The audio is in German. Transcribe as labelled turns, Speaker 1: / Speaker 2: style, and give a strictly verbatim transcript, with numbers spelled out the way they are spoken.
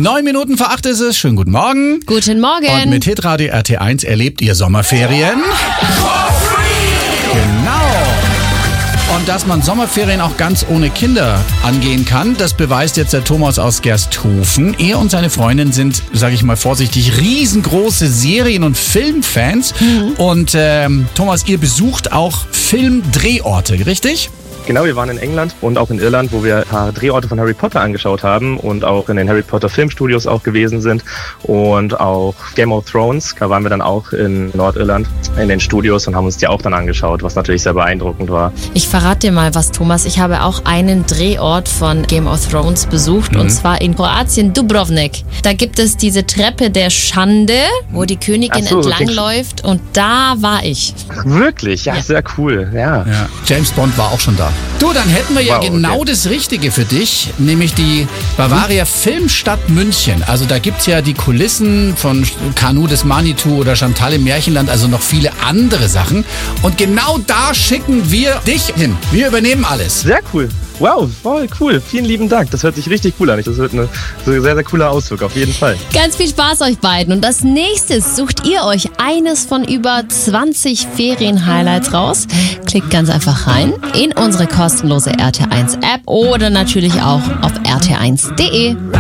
Speaker 1: Neun Minuten vor acht ist es. Schönen guten Morgen.
Speaker 2: Guten Morgen.
Speaker 1: Und mit Hitradio R T eins erlebt ihr Sommerferien. Genau. Und dass man Sommerferien auch ganz ohne Kinder angehen kann, das beweist jetzt der Thomas aus Gersthofen. Er und seine Freundin sind, sage ich mal vorsichtig, riesengroße Serien- und Filmfans. Mhm. Und ähm, Thomas, ihr besucht auch Filmdrehorte, richtig?
Speaker 3: Genau, wir waren in England und auch in Irland, wo wir ein paar Drehorte von Harry Potter angeschaut haben und auch in den Harry Potter Filmstudios auch gewesen sind und auch Game of Thrones, da waren wir dann auch in Nordirland in den Studios und haben uns die auch dann angeschaut, was natürlich sehr beeindruckend war.
Speaker 2: Ich verrate dir mal was, Thomas. Ich habe auch einen Drehort von Game of Thrones besucht, mhm. und zwar in Kroatien, Dubrovnik. Da gibt es diese Treppe der Schande, wo die Königin so, entlangläuft, und da war ich.
Speaker 3: Wirklich? Ja, ja, sehr cool. Ja.
Speaker 1: Ja. James Bond war auch schon da. Du, dann hätten wir ja wow, genau okay. das Richtige für dich, nämlich die Bavaria Filmstadt München. Also da gibt's ja die Kulissen von Kanu des Manitou oder Chantal im Märchenland, also noch viele andere Sachen. Und genau da schicken wir dich hin. Wir übernehmen alles.
Speaker 3: Sehr cool. Wow, voll cool. Vielen lieben Dank. Das hört sich richtig cool an. Das wird ein sehr, sehr cooler Ausflug, auf jeden Fall.
Speaker 2: Ganz viel Spaß euch beiden. Und als nächstes sucht ihr euch eines von über zwanzig Ferien-Highlights raus. Klickt ganz einfach rein in unsere kostenlose R T eins App oder natürlich auch auf r t eins punkt d e.